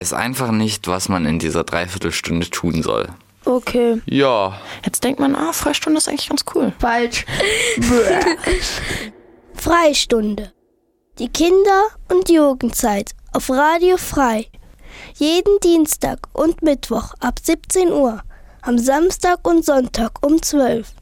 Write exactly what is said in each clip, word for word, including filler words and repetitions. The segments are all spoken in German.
Ist einfach nicht, was man in dieser Dreiviertelstunde tun soll. Okay. Ja. Jetzt denkt man, ah, Freistunde ist eigentlich ganz cool. Falsch. Freistunde. Die Kinder- und Jugendzeit auf Radio Frei. Jeden Dienstag und Mittwoch ab siebzehn Uhr. Am Samstag und Sonntag um zwölf.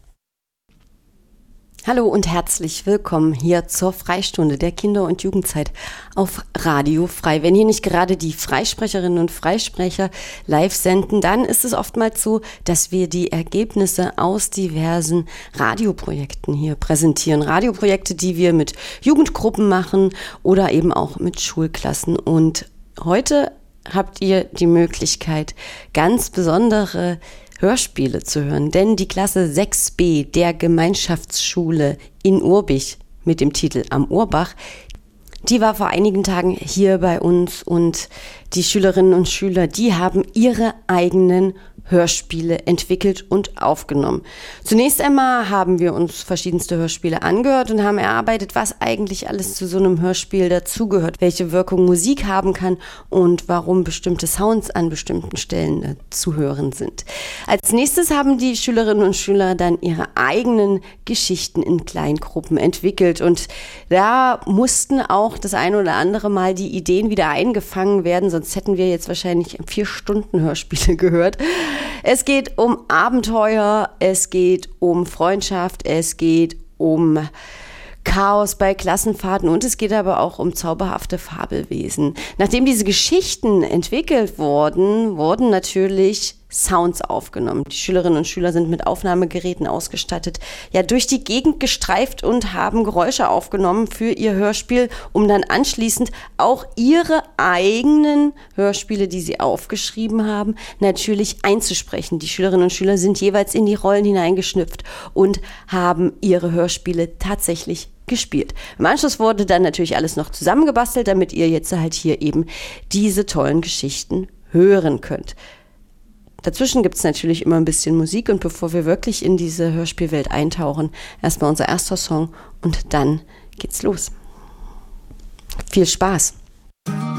Hallo und herzlich willkommen hier zur Freistunde der Kinder- und Jugendzeit auf Radio Frei. Wenn hier nicht gerade die Freisprecherinnen und Freisprecher live senden, dann ist es oftmals so, dass wir die Ergebnisse aus diversen Radioprojekten hier präsentieren. Radioprojekte, die wir mit Jugendgruppen machen oder eben auch mit Schulklassen. Und heute habt ihr die Möglichkeit, ganz besondere Hörspiele zu hören, denn die Klasse sechs b der Gemeinschaftsschule in Urbich mit dem Titel Am Urbach, die war vor einigen Tagen hier bei uns und die Schülerinnen und Schüler, die haben ihre eigenen Hörspiele entwickelt und aufgenommen. Zunächst einmal haben wir uns verschiedenste Hörspiele angehört und haben erarbeitet, was eigentlich alles zu so einem Hörspiel dazugehört, welche Wirkung Musik haben kann und warum bestimmte Sounds an bestimmten Stellen äh, zu hören sind. Als nächstes haben die Schülerinnen und Schüler dann ihre eigenen Geschichten in Kleingruppen entwickelt und da mussten auch das eine oder andere Mal die Ideen wieder eingefangen werden, sonst hätten wir jetzt wahrscheinlich vier Stunden Hörspiele gehört. Es geht um Abenteuer, es geht um Freundschaft, es geht um Chaos bei Klassenfahrten und es geht aber auch um zauberhafte Fabelwesen. Nachdem diese Geschichten entwickelt wurden, wurden natürlich Sounds aufgenommen. Die Schülerinnen und Schüler sind mit Aufnahmegeräten ausgestattet, ja durch die Gegend gestreift und haben Geräusche aufgenommen für ihr Hörspiel, um dann anschließend auch ihre eigenen Hörspiele, die sie aufgeschrieben haben, natürlich einzusprechen. Die Schülerinnen und Schüler sind jeweils in die Rollen hineingeschnüpft und haben ihre Hörspiele tatsächlich gespielt. Im Anschluss wurde dann natürlich alles noch zusammengebastelt, damit ihr jetzt halt hier eben diese tollen Geschichten hören könnt. Dazwischen gibt es natürlich immer ein bisschen Musik und bevor wir wirklich in diese Hörspielwelt eintauchen, erstmal unser erster Song und dann geht's los. Viel Spaß!